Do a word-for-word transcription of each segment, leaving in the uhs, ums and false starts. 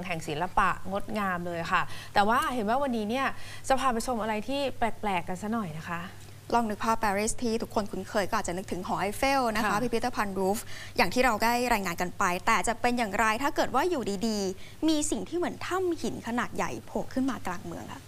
แห่งศิลปะงดงามเลยค่ะแต่ว่าเห็นว่าวันนี้เนี่ยจะพาไปชมอะไรที่แปลกๆกันซะหน่อยนะคะลองนึกภาพปารีสที่ทุกคนคุ้นเคยก็อาจจะนึกถึงหอไอเฟลนะคะพิพิธภัณฑ์รูฟอย่างที่เราได้รายงานกันไปแต่จะเป็นอย่างไรถ้าเกิดว่าอยู่ดีๆมีสิ่งที่เหมือนถ้ำหินขนาดใหญ่โผล่ขึ้นมากลางเมืองค่ะ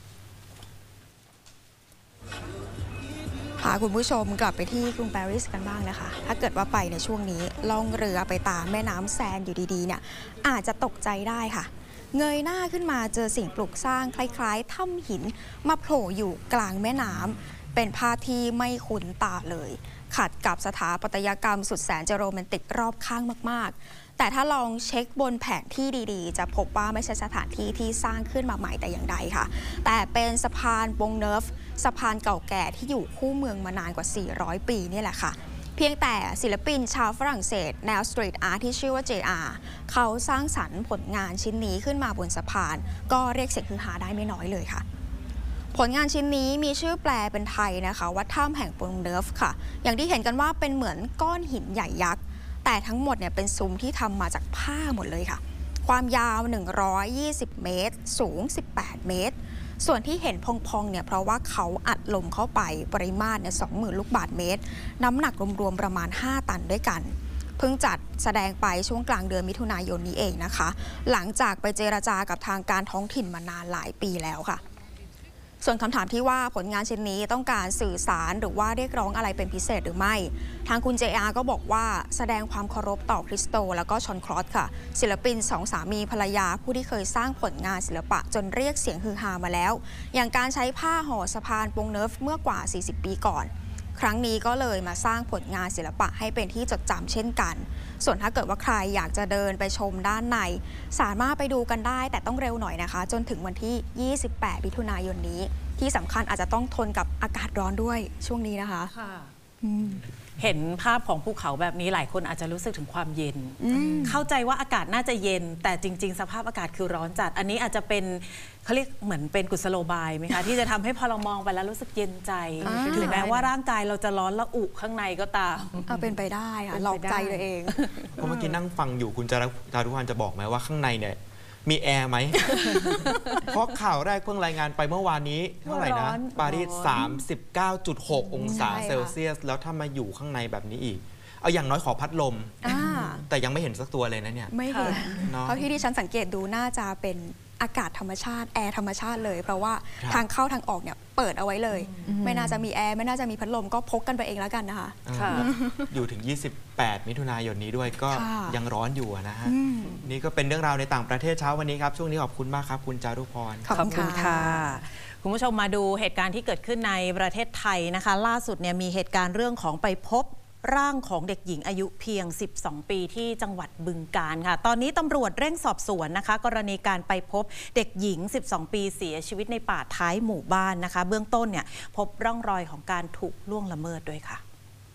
พาคุณผู้ชมกลับไปที่กรุงปารีสกันบ้างนะคะถ้าเกิดว่าไปในช่วงนี้ล่องเรือไปตามแม่น้ำแซนอยู่ดีๆเนี่ยอาจจะตกใจได้ค่ะเงยหน้าขึ้นมาเจอสิ่งปลูกสร้างคล้ายๆถ้ำหินมาโผล่อยู่กลางแม่น้ำเป็นภาพที่ไม่คุ้นตาเลยขัดกับสถาปัตยกรรมสุดแสนจะโรแมนติกรอบข้างมากๆแต่ถ้าลองเช็คบนแผนที่ดีๆจะพบว่าไม่ใช่สถานที่ที่สร้างขึ้นมาใหม่แต่อย่างใดค่ะแต่เป็นสะพานปงเนิร์ฟสะพานเก่าแก่ที่อยู่คู่เมืองมานานกว่าสี่ร้อยปีนี่แหละค่ะเพียงแต่ศิลปินชาวฝรั่งเศสแนวสตรีทอาร์ตที่ชื่อว่า เจ อาร์ เขาสร้างสรรค์ผลงานชิ้นนี้ขึ้นมาบนสะพานก็เรียกเสียงฮือฮาได้ไม่น้อยเลยค่ะผลงานชิ้นนี้มีชื่อแปลเป็นไทยนะคะว่าถ้ำแห่งปงเนิร์ฟค่ะอย่างที่เห็นกันว่าเป็นเหมือนก้อนหินใหญ่ยักษ์แต่ทั้งหมดเนี่ยเป็นซุ้มที่ทำมาจากผ้าหมดเลยค่ะความยาวหนึ่งร้อยยี่สิบเมตรสูงสิบแปดเมตรส่วนที่เห็นพองๆเนี่ยเพราะว่าเขาอัดลมเข้าไปปริมาตรเนี่ยสองหมื่นลูกบาศก์เมตรน้ำหนักรวมๆประมาณห้าตันด้วยกันเพิ่งจัดแสดงไปช่วงกลางเดือนมิถุนายนนี้เองนะคะหลังจากไปเจรจากับทางการท้องถิ่นมานานหลายปีแล้วค่ะส่วนคำถามที่ว่าผลงานชิ้นนี้ต้องการสื่อสารหรือว่าเรียกร้องอะไรเป็นพิเศษหรือไม่ทางคุณ เจ อาร์ ก็บอกว่าแสดงความเคารพต่อคริสโตแล้วก็ชอนคลอสค่ะศิลปินสองสามีภรรยาผู้ที่เคยสร้างผลงานศิลปะจนเรียกเสียงฮือฮามาแล้วอย่างการใช้ผ้าห่อสะพานปงเนิร์ฟเมื่อกว่าสี่สิบปีก่อนครั้งนี้ก็เลยมาสร้างผลงานศิลปะให้เป็นที่จดจำเช่นกันส่วนถ้าเกิดว่าใครอยากจะเดินไปชมด้านในสามารถไปดูกันได้แต่ต้องเร็วหน่อยนะคะจนถึงวันที่ยี่สิบแปดมิถุนายนนี้ที่สำคัญอาจจะต้องทนกับอากาศร้อนด้วยช่วงนี้นะคะเห็นภาพของภูเขาแบบนี้หลายคนอาจจะรู้สึกถึงความเย็นเข้าใจว่าอากาศน่าจะเย็นแต่จริงๆสภาพอากาศคือร้อนจัดอันนี้อาจจะเป็นเขาเรียกเหมือนเป็นกุศโลบายไหมคะที่จะทำให้พอเรามองไปแล้วรู้สึกเย็นใจถึงแม้ว่าร่างกายเราจะร้อนละอุข้างในก็ตามเอาเป็นไปได้ค่ะหลอกใจตัวเองเพราะเมื่อกี้นั่งฟังอยู่คุณจารุพรจะบอกไหมว่าข้างในเนี่ยมีแอร์ไหม เพราะข่าวแรกเพิ่งรายงานไปเมื่อวานนี้เท่าไหร่นะปารีส สามสิบเก้าจุดหก องศาเซลเซียสแล้วถ้ามาอยู่ข้างในแบบนี้อีกเอาอย่างน้อยขอพัดลมแต่ยังไม่เห็นสักตัวเลยนะเนี่ยไม่เห็นเพราะที่ดิฉันสังเกตดูน่าจะเป็นอากาศธรรมชาติแอร์ธรรมชาติเลยเพราะว่าทางเข้าทางออกเนี่ยเปิดเอาไว้เลยไม่น่าจะมีแอร์ไม่น่าจะมีพัดลมก็พกกันไปเองแล้วกันนะคะอยู่ถึงยี่สิบแปดมิถุนายนนี้ด้วยก็ยังร้อนอยู่นะฮะนี่ก็เป็นเรื่องราวในต่างประเทศเช้าวันนี้ครับช่วงนี้ขอบคุณมากครับคุณจารุพรขอบคุณค่ะคุณผู้ชมมาดูเหตุการณ์ที่เกิดขึ้นในประเทศไทยนะคะล่าสุดเนี่ยมีเหตุการณ์เรื่องของไปพบร่างของเด็กหญิงอายุเพียงสิบสองปีที่จังหวัดบึงกาฬค่ะตอนนี้ตำรวจเร่งสอบสวนนะคะกรณีการไปพบเด็กหญิงสิบสองปีเสียชีวิตในป่าท้ายหมู่บ้านนะคะเบื้องต้นเนี่ยพบร่องรอยของการถูกล่วงละเมิดด้วยค่ะ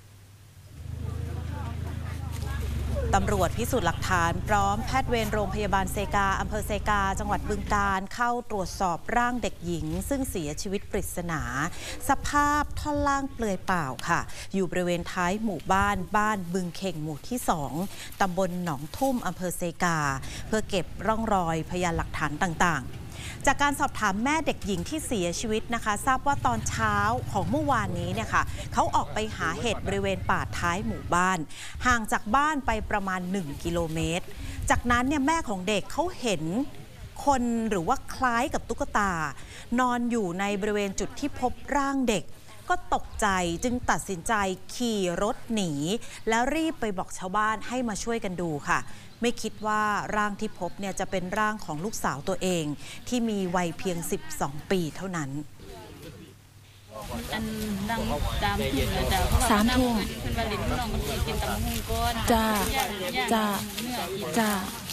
ตำรวจพิสูจน์หลักฐานพร้อมแพทย์เวรโรงพยาบาลเซกาอำเภอเซกาจังหวัดบึงกาฬเข้าตรวจสอบร่างเด็กหญิงซึ่งเสียชีวิตปริศนาสภาพท่อนล่างเปลือยเปล่าค่ะอยู่บริเวณท้ายหมู่บ้านบ้านบึงเข่งหมู่ที่สองตำบลหนองทุ่มอำเภอเซกาเพื่อเก็บร่องรอยพยานหลักฐานต่างๆจากการสอบถามแม่เด็กหญิงที่เสียชีวิตนะคะทราบว่าตอนเช้าของเมื่อวานนี้เนี่ยค่ะเขาออกไปหาเห็ดบริเวณป่าท้ายหมู่บ้านห่างจากบ้านไปประมาณหนึ่งกิโลเมตรจากนั้นเนี่ยแม่ของเด็กเขาเห็นคนหรือว่าคล้ายกับตุ๊กตานอนอยู่ในบริเวณจุดที่พบร่างเด็กก็ตกใจจึงตัดสินใจขี่รถหนีแล้วรีบไปบอกชาวบ้านให้มาช่วยกันดูค่ะไม่คิดว่าร่างที่พบเนี่ยจะเป็นร่างของลูกสาวตัวเองที่มีวัยเพียงสิบสองปีเท่านั้นอันดังตามทุ่งนะจ๊ะสามทุ่งเป็นวันเล่นน้องมันกินตำหุ่งก้อนจ้าจ้าจ้า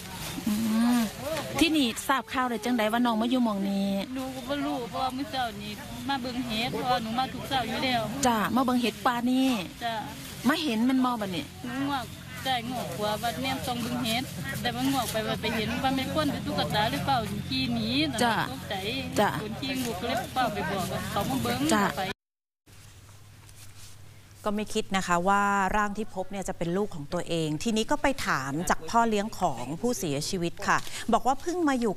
ที่นี่ทราบข่าวเลยจังไดว่าน้องมาอยู่หม่องนี้หนูก็บ่รู้เพราะว่ามื้อเช้านี้มาเบิ่งเฮ็ดเพราะว่าหนูมาทุกเช้าอยู่แล้วจ้ามาเบิ่งเฮ็ดป่านี่จ้ามาเห็นมันมอบัดนี้หนูว่าได้งอกกว่าบัดแนมต้องเบิ่งเฮ็ดแต่ว่างอกไปว่าไปเห็นว่าเป็นคนเป็นตุ๊กตาหรือเปล่าขี่หนีจ้าตกใจจ้าคนขี่ลูกก็เลยเปล่าไปบอกเขามาเบิ่งไปก็ไม่คิดนะคะว่าร่างที่พบเนี่ยจะเป็นลูกของตัวเองทีนี้ก็ไปถามจากพ่อเลี้ยงของผู้เสียชีวิตค่ะบอกว่าเพิ่งมาอยู่